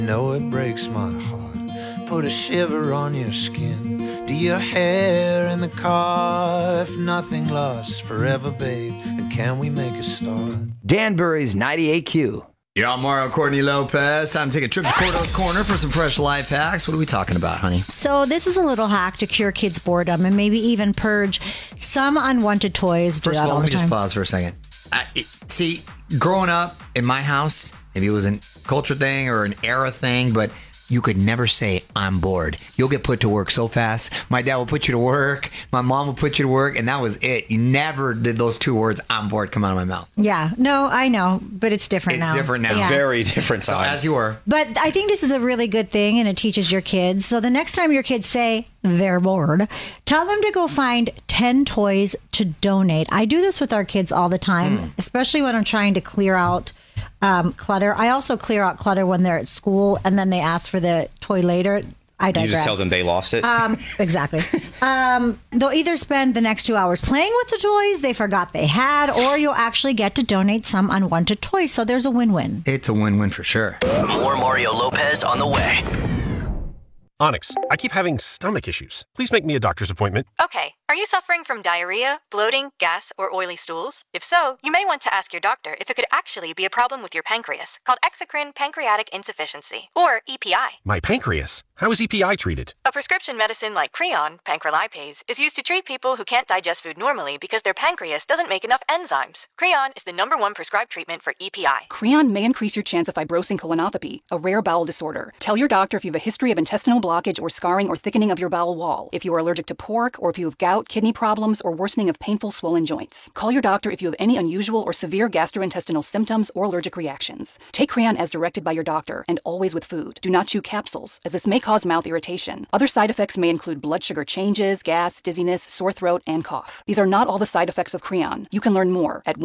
No, it breaks my heart. Put a shiver on your skin. Do your hair in the car. If nothing lasts forever, babe, then can we make a start? Danbury's 98Q. You're on Mario Courtney Lopez. Time to take a trip to Cordo's Corner for some fresh life hacks. What are we talking about, honey? So this is a little hack to cure kids' boredom and maybe even purge some unwanted toys. First of all, let me just pause for a second. See, growing up in my house, maybe it was a culture thing or an era thing, but you could never say, I'm bored. You'll get put to work so fast. My dad will put you to work. My mom will put you to work. And that was it. You never did those two words, I'm bored, come out of my mouth. Yeah. No, I know. But it's different now. It's different now. Yeah. Very different So time. as you were. But I think this is a really good thing, and it teaches your kids. So the next time your kids say they're bored, tell them to go find 10 toys to donate. I do this with our kids all the time, especially when I'm trying to clear out clutter. I also clear out clutter when they're at school, and then they ask for the toy later. I digress. You just tell them they lost it? Exactly. They'll either spend the next 2 hours playing with the toys they forgot they had, or you'll actually get to donate some unwanted toys. So there's a win-win. It's a win-win for sure. More Mario Lopez on the way. Onyx, I keep having stomach issues. Please make me a doctor's appointment. Okay, are you suffering from diarrhea, bloating, gas, or oily stools? If so, you may want to ask your doctor if it could actually be a problem with your pancreas, called exocrine pancreatic insufficiency, or EPI. My pancreas? How is EPI treated? A prescription medicine like Creon, pancrelipase, is used to treat people who can't digest food normally because their pancreas doesn't make enough enzymes. Creon is the #1 prescribed treatment for EPI. Creon may increase your chance of fibrosing colonopathy, a rare bowel disorder. Tell your doctor if you have a history of intestinal blockage or scarring or thickening of your bowel wall, if you are allergic to pork, or if you have gout, kidney problems, or worsening of painful swollen joints. Call your doctor if you have any unusual or severe gastrointestinal symptoms or allergic reactions. Take Creon as directed by your doctor, and always with food. Do not chew capsules, as this may cause mouth irritation. Other side effects may include blood sugar changes, gas, dizziness, sore throat, and cough. These are not all the side effects of Creon. You can learn more at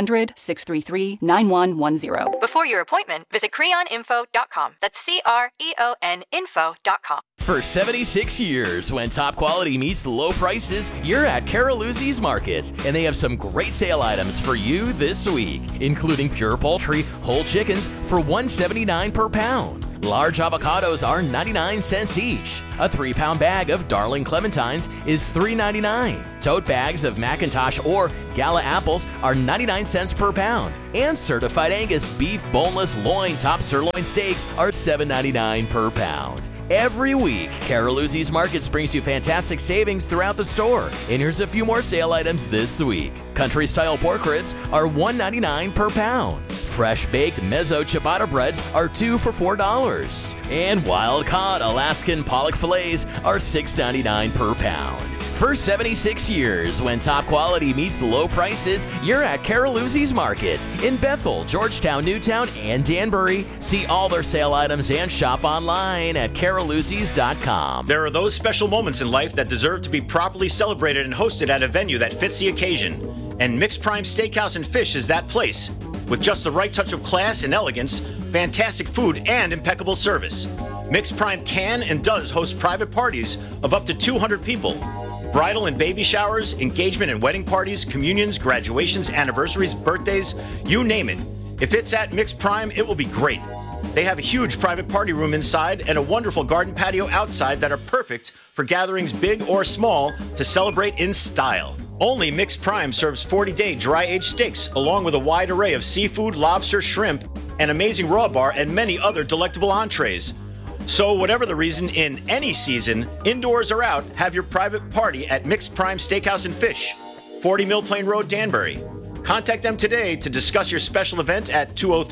1-800-633-9110. Before your appointment, visit creoninfo.com. That's CREON info.com. For 76 years, when top quality meets low prices, you're at Caroluzzi's Markets, and they have some great sale items for you this week, including pure poultry, whole chickens for $1.79 per pound. Large avocados are 99 cents each. A 3-pound bag of Darling Clementines is $3.99. Tote bags of McIntosh or Gala apples are 99 cents per pound. And certified Angus beef boneless loin top sirloin steaks are $7.99 per pound. Every week, Caroluzzi's Markets brings you fantastic savings throughout the store. And here's a few more sale items this week. Country-style pork ribs are $1.99 per pound. Fresh-baked mezzo ciabatta breads are 2 for $4. And wild-caught Alaskan pollock fillets are $6.99 per pound. For 76 years, when top quality meets low prices, you're at Caroluzzi's Markets in Bethel, Georgetown, Newtown, and Danbury. See all their sale items and shop online at caroluzzis.com. There are those special moments in life that deserve to be properly celebrated and hosted at a venue that fits the occasion. And Mixed Prime Steakhouse and Fish is that place. With just the right touch of class and elegance, fantastic food, and impeccable service. Mixed Prime can and does host private parties of up to 200 people. Bridal and baby showers, engagement and wedding parties, communions, graduations, anniversaries, birthdays, you name it. If it's at Mixed Prime, it will be great. They have a huge private party room inside and a wonderful garden patio outside that are perfect for gatherings big or small to celebrate in style. Only Mixed Prime serves 40-day dry-aged steaks along with a wide array of seafood, lobster, shrimp, an amazing raw bar, and many other delectable entrees. So whatever the reason, in any season, indoors or out, have your private party at Mixed Prime Steakhouse and Fish, 40 Mill Plain Road, Danbury. Contact them today to discuss your special event at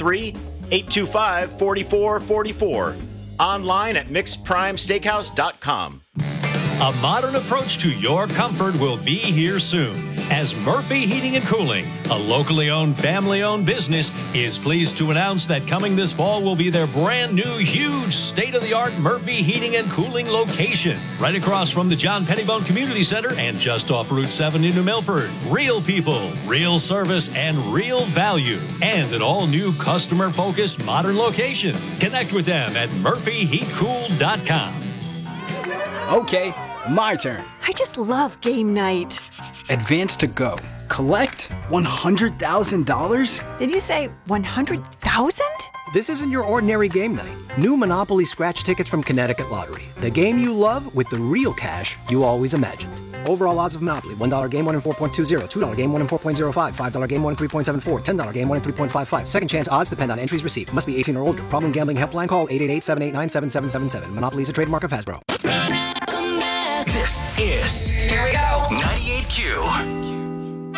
203-825-4444. Online at mixedprimesteakhouse.com. A modern approach to your comfort will be here soon, as Murphy Heating and Cooling, a locally owned, family-owned business, is pleased to announce that coming this fall will be their brand new, huge, state-of-the-art Murphy Heating and Cooling location, right across from the John Pettibone Community Center and just off Route 7 in New Milford. Real people, real service, and real value, and an all-new, customer-focused, modern location. Connect with them at murphyheatcool.com. Okay, my turn. I just love game night. Advance to go. Collect $100,000? Did you say 100,000? This isn't your ordinary game night. New Monopoly scratch tickets from Connecticut Lottery. The game you love with the real cash you always imagined. Overall odds of Monopoly. $1 game, 1 in 4.20. $2 game, 1 in 4.05. $5 game, 1 in 3.74. $10 game, 1 in 3.55. Second chance odds depend on entries received. Must be 18 or older. Problem gambling helpline call 888-789-7777. Monopoly is a trademark of Hasbro. This is, here we go, 98Q.